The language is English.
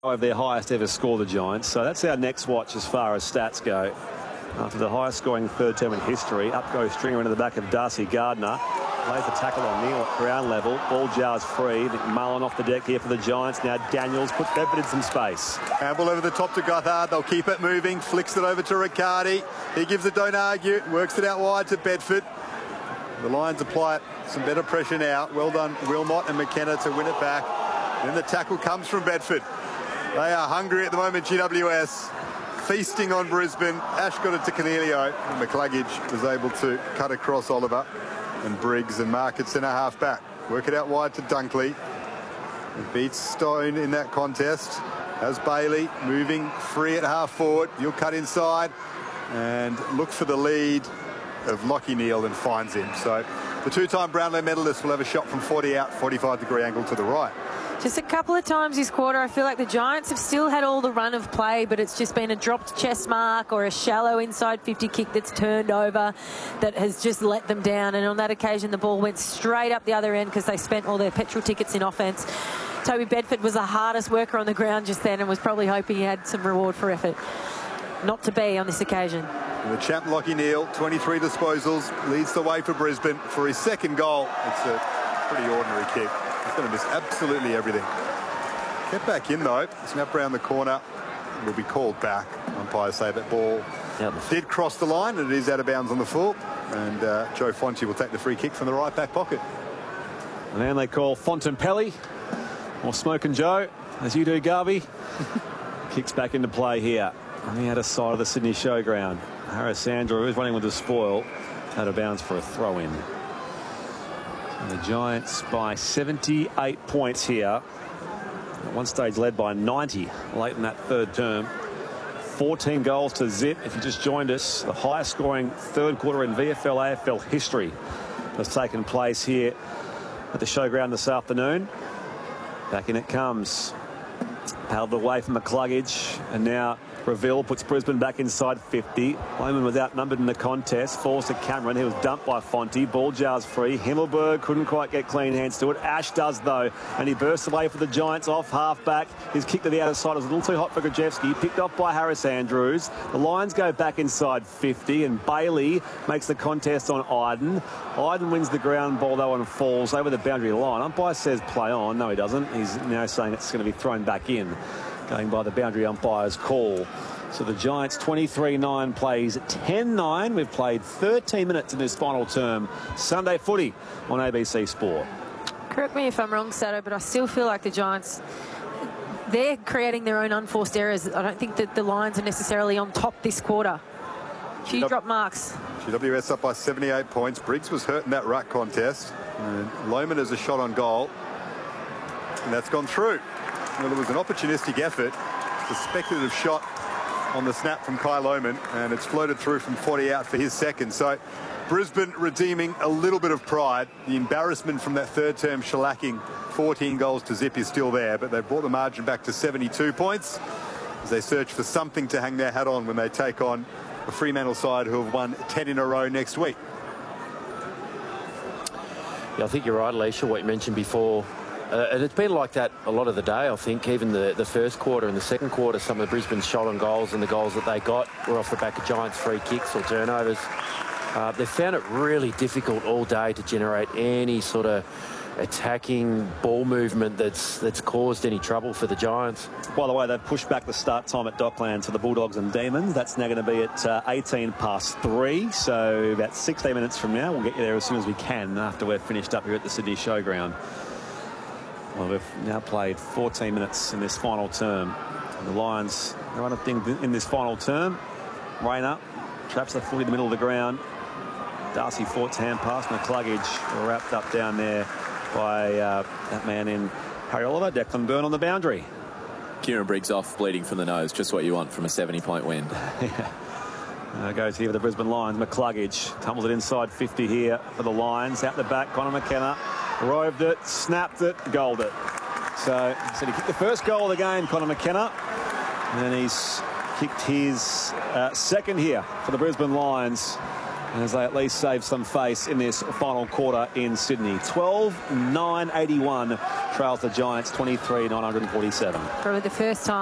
of their highest ever score, the Giants. So that's our next watch as far as stats go. After the highest scoring third term in history, up goes Stringer into the back of Darcy Gardner. Lays the tackle on Neal at ground level. Ball jars free. McMullen off the deck here for the Giants. Now Daniels puts Bedford in some space. Campbell over the top to Gothard. They'll keep it moving. Flicks it over to Riccardi. He gives it don't argue. Works it out wide to Bedford. The Lions apply it. Some better pressure now. Well done, Wilmot and McKenna to win it back. Then the tackle comes from Bedford. They are hungry at the moment, GWS. Feasting on Brisbane. Ash got it to Cornelio. And McCluggage was able to cut across Oliver and Briggs and mark at centre half back. Work it out wide to Dunkley. He beats Stone in that contest. As Bailey moving free at half forward. He'll cut inside and look for the lead of Lockie Neal and finds him. So the two-time Brownlow medalist will have a shot from 40 out, 45-degree angle to the right. Just a couple of times this quarter, I feel like the Giants have still had all the run of play, but it's just been a dropped chest mark or a shallow inside 50 kick that's turned over that has just let them down. And on that occasion, the ball went straight up the other end because they spent all their petrol tickets in offence. Toby Bedford was the hardest worker on the ground just then and was probably hoping he had some reward for effort. Not to be on this occasion. And the champ Lockie Neal, 23 disposals, leads the way for Brisbane for his second goal. It's a pretty ordinary kick. He's going to miss absolutely everything. Get back in though. Snap round the corner. Will be called back. Umpires say that ball did cross the line and it is out of bounds on the full. And Joe Fonte will take the free kick from the right back pocket. And then they call Fontempelli or Smokin' Joe, as you do, Garvey. Kicks back into play here on the outer side of the Sydney Showground. Harris Andrew is running with the spoil. Out of bounds for a throw-in. And the Giants by 78 points here. At one stage led by 90 late in that third term. 14 goals to zip. If you just joined us, the highest scoring third quarter in VFL AFL history has taken place here at the Showground this afternoon. Back in it comes. Paddled away from McCluggage, and now Reville puts Brisbane back inside 50. Loman was outnumbered in the contest. Falls to Cameron. He was dumped by Fonte. Ball jars free. Himmelberg couldn't quite get clean hands to it. Ash does, though. And he bursts away for the Giants off half-back. His kick to the outer side was a little too hot for Grajewski. Picked off by Harris Andrews. The Lions go back inside 50. And Bailey makes the contest on Iden. Iden wins the ground ball, though, and falls over the boundary line. Umpire says play on. No, he doesn't. He's now saying it's going to be thrown back in. Going by the boundary umpire's call. So the Giants 23-9 plays 10-9. We've played 13 minutes in this final term. Sunday footy on ABC Sport. Correct me if I'm wrong, Sato, but I still feel like the Giants, they're creating their own unforced errors. I don't think that the Lions are necessarily on top this quarter. Few drop marks. GWS up by 78 points. Briggs was hurt in that ruck contest. And Loman has a shot on goal. And that's gone through. Well, it was an opportunistic effort. The speculative shot on the snap from Kai Loman, and it's floated through from 40 out for his second. So Brisbane redeeming a little bit of pride. The embarrassment from that third term shellacking 14 goals to zip is still there, but they've brought the margin back to 72 points as they search for something to hang their hat on when they take on a Fremantle side who have won 10 in a row next week. Yeah, I think you're right, Alicia, what you mentioned before. And it's been like that a lot of the day, I think. Even the first quarter and the second quarter, some of Brisbane's shot on goals and the goals that they got were off the back of Giants free kicks or turnovers. They've found it really difficult all day to generate any sort of attacking ball movement that's caused any trouble for the Giants. By the way, they've pushed back the start time at Docklands for the Bulldogs and Demons. That's now going to be at 18 past 3. So about 16 minutes from now, we'll get you there as soon as we can after we're finished up here at the Sydney Showground. Well, we've now played 14 minutes in this final term. And the Lions are on a thing in this final term. Rayner traps the footy in the middle of the ground. Darcy Fort's hand pass McCluggage, wrapped up down there by that man in Harry Oliver. Declan Byrne on the boundary. Kieran Briggs off, bleeding from the nose. Just what you want from a 70-point win. Goes here with the Brisbane Lions. McCluggage tumbles it inside 50 here for the Lions. Out the back, Connor McKenna roved it, snapped it, goaled it. So he kicked the first goal of the game, Connor McKenna. And then he's kicked his second here for the Brisbane Lions, as they at least save some face in this final quarter in Sydney. 12-9-81 trails the Giants 23-947. Probably the first time